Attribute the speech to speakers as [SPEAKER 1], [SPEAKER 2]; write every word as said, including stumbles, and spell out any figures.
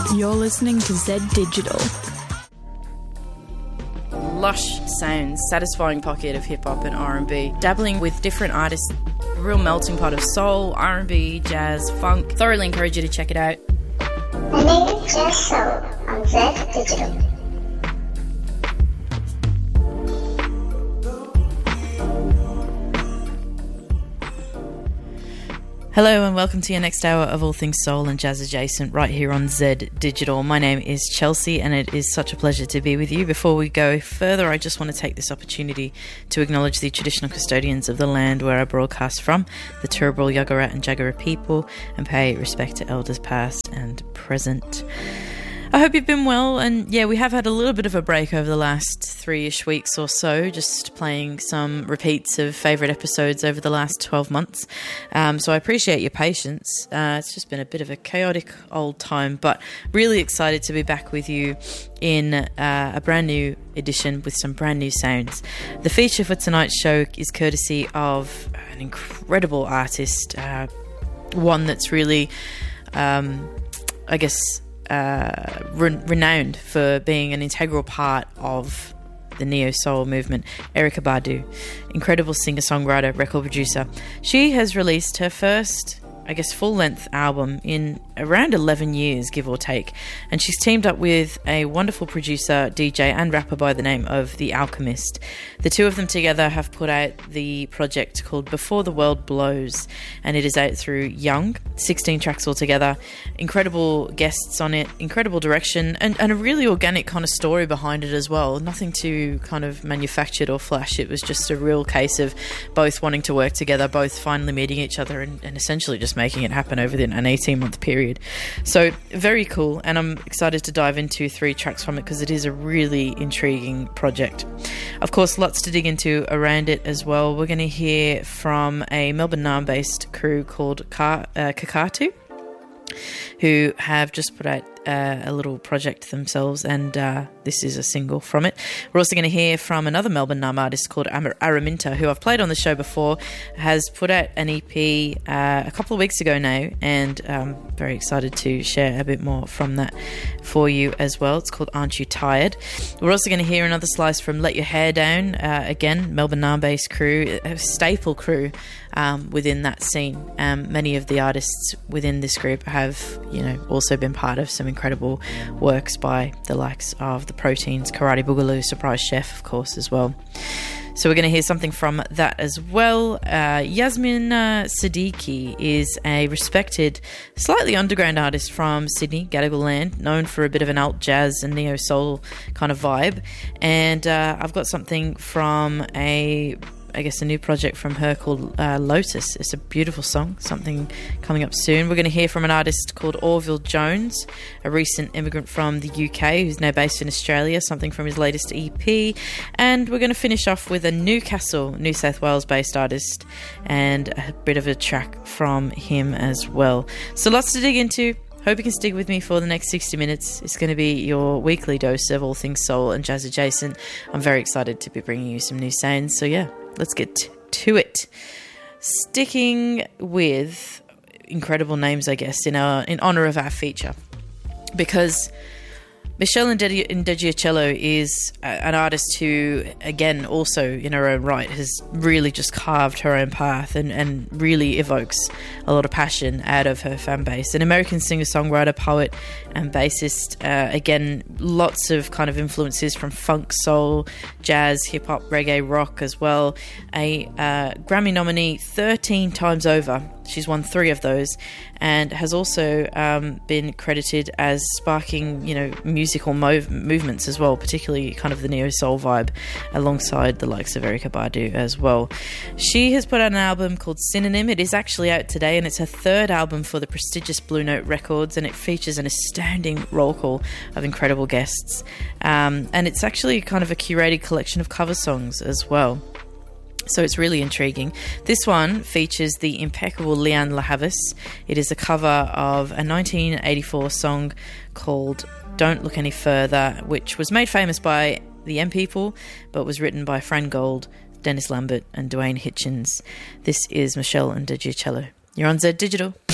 [SPEAKER 1] You're listening to Z Digital.
[SPEAKER 2] Lush sounds, satisfying pocket of hip-hop and R and B, dabbling with different artists, a real melting pot of soul, R and B, jazz, funk. Thoroughly encourage you to check it out.
[SPEAKER 3] The Native Jazz Soul on Z Digital.
[SPEAKER 2] Hello and welcome to your next hour of all things soul and jazz adjacent right here on Z Digital. My name is Chelsea and it is such a pleasure to be with you. Before we go further, I just want to take this opportunity to acknowledge the traditional custodians of the land where I broadcast from, the Turrbal, Yagara and Jagera people, and pay respect to elders past and present. I hope you've been well, and yeah, we have had a little bit of a break over the last three-ish weeks or so, just playing some repeats of favourite episodes over the last twelve months, um, so I appreciate your patience. Uh, it's just been a bit of a chaotic old time, but really excited to be back with you in uh, a brand new edition with some brand new sounds. The feature for tonight's show is courtesy of an incredible artist, uh, one that's really, um, I guess... Uh, re- renowned for being an integral part of the neo-soul movement, Erykah Badu, incredible singer-songwriter, record producer. She has released her first, I guess, full-length album in around eleven years, give or take, and she's teamed up with a wonderful producer, D J and rapper by the name of The Alchemist. The two of them together have put out the project called Before the World Blows, and it is out through Young, sixteen tracks altogether, incredible guests on it, incredible direction, and, and a really organic kind of story behind it as well. Nothing too kind of manufactured or flash. It was just a real case of both wanting to work together, both finally meeting each other and, and essentially just making it happen over an eighteen-month period. So very cool, and I'm excited to dive into three tracks from it because it is a really intriguing project. Of course, lots to dig into around it as well. We're going to hear from a Melbourne Naarm-based crew called Ka- uh, Kakatu, who have just put out uh, a little project themselves, and uh, this is a single from it. We're also going to hear from another Melbourne Naarm artist called Ar- Araminta, who I've played on the show before, has put out an E P uh, a couple of weeks ago now, and I'm um, very excited to share a bit more from that for you as well. It's called Aren't You Tired? We're also going to hear another slice from Let Your Hair Down, uh, again, Melbourne Naarm-based crew, a staple crew um, within that scene. Um, many of the artists within this group have, you know, also been part of some incredible works by the likes of The Proteins, Karate Boogaloo, Surprise Chef, of course, as well. So we're going to hear something from that as well. Uh, Yasmin uh, Siddiqui is a respected, slightly underground artist from Sydney, Gadigal land, known for a bit of an alt jazz and neo-soul kind of vibe. And uh, I've got something from a... I guess a new project from her called uh, Lotus. It's a beautiful song, something coming up soon. We're going to hear from an artist called Orville Jones, a recent immigrant from the U K who's now based in Australia, something from his latest E P. And we're going to finish off with a Newcastle, New South Wales based artist, and a bit of a track from him as well. So lots to dig into. Hope you can stick with me for the next sixty minutes. It's going to be your weekly dose of all things soul and jazz adjacent. I'm very excited to be bringing you some new sounds. So yeah, let's get to it. Sticking with incredible names, I guess, in our in honour of our feature, because Michelle Ndegeocello is an artist who, again, also in her own right, has really just carved her own path and, and really evokes a lot of passion out of her fan base. An American singer-songwriter, poet and bassist. Uh, again, lots of kind of influences from funk, soul, jazz, hip-hop, reggae, rock as well. A uh, Grammy nominee thirteen times over. She's won three of those, and has also um, been credited as sparking, you know, musical mov- movements as well, particularly kind of the neo-soul vibe, alongside the likes of Erykah Badu as well. She has put out an album called Synonym. It is actually out today, and it's her third album for the prestigious Blue Note Records, and it features an astounding roll call of incredible guests. Um, and it's actually kind of a curated collection of cover songs as well. So it's really intriguing. This one features the impeccable Lianne La Havas. It is a cover of a nineteen eighty-four song called Don't Look Any Further, which was made famous by the M People, but was written by Fran Gold, Dennis Lambert and Dwayne Hitchens. This is Michelle Ndegeocello. You're on Z Digital.